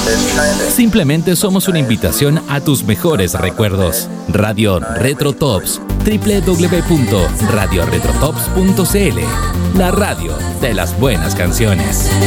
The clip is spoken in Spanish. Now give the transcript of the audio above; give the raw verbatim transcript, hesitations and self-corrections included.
Simplemente somos una invitación a tus mejores recuerdos. Radio Retro Tops, doble u doble u doble u punto radio retro tops punto c l. La radio de las buenas canciones.